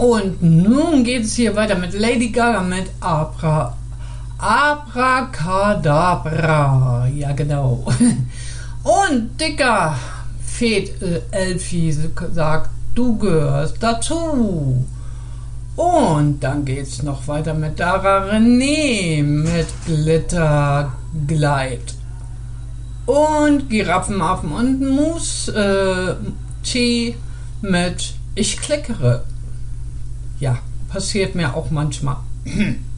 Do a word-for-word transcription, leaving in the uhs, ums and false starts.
Und nun geht es hier weiter mit Lady Gaga mit Abra. Abracadabra. Ja, genau. Und dicker Fed Elfi sagt, du gehörst dazu. Und dann geht's noch weiter mit Dara René mit Glitter Gleit. Und Giraffenaffen und Mus äh, T mit Ich klickere. Ja, passiert mir auch manchmal.